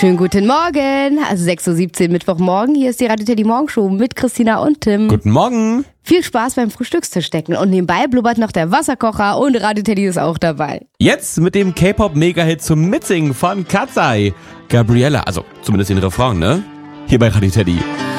Schönen guten Morgen, also 6.17 Uhr Mittwochmorgen. Hier ist die Radio Teddy Morgenshow mit Christina und Tim. Guten Morgen. Viel Spaß beim Frühstückstisch decken und nebenbei blubbert noch der Wasserkocher und Radio Teddy ist auch dabei. Jetzt mit dem K-Pop-Mega-Hit zum Mitsingen von Katsai. Gabriella, also zumindest den Refrain, ne? Hier bei Radio Teddy.